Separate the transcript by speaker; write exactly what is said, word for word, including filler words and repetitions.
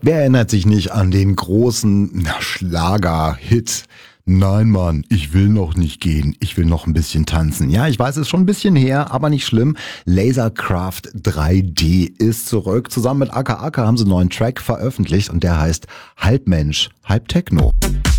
Speaker 1: Wer erinnert sich nicht an den großen na, Schlager-Hit? Nein, Mann, ich will noch nicht gehen. Ich will noch ein bisschen tanzen. Ja, ich weiß, es ist schon ein bisschen her, aber nicht schlimm. Lasercraft drei D ist zurück. Zusammen mit Aka Aka haben sie einen neuen Track veröffentlicht und der heißt Halb Mensch, Halb Techno.